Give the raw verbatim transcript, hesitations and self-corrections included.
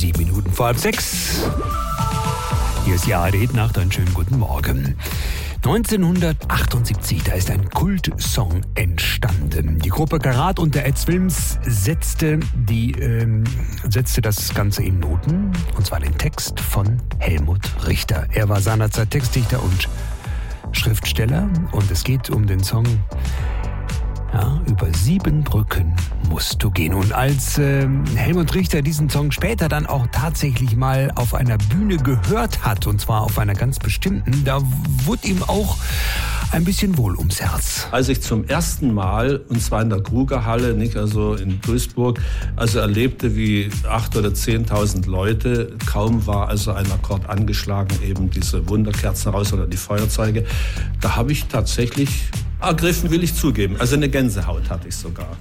Sieben Minuten vor halb sechs. Hier ist die A R D-Nacht, einen schönen guten Morgen. neunzehnhundertachtundsiebzig, da ist ein Kultsong entstanden. Die Gruppe Karat und der Ed Wilms setzte, die, ähm, setzte das Ganze in Noten, und zwar den Text von Helmut Richter. Er war seinerzeit Textdichter und Schriftsteller, und es geht um den Song Ja, über sieben Brücken musst du gehen. Und als äh, Helmut Richter diesen Song später dann auch tatsächlich mal auf einer Bühne gehört hat, und zwar auf einer ganz bestimmten, da wurde ihm auch ein bisschen wohl ums Herz. Als ich zum ersten Mal, und zwar in der Krugerhalle, nicht, also in Duisburg, also erlebte, wie acht oder zehntausend Leute, kaum war also ein Akkord angeschlagen, eben diese Wunderkerzen raus oder die Feuerzeuge, da habe ich tatsächlich ergriffen, will ich zugeben. Also eine Gänsehaut hatte ich sogar.